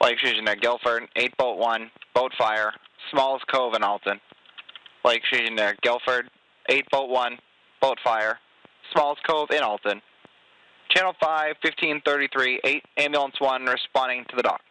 Lake Station at Guilford, 8 boat 1, boat fire, Smalls Cove in Alton. Lake Station at Guilford, 8 boat 1, boat fire, Smalls Cove in Alton. Channel 5, 1533, 8 ambulance 1 responding to the dock.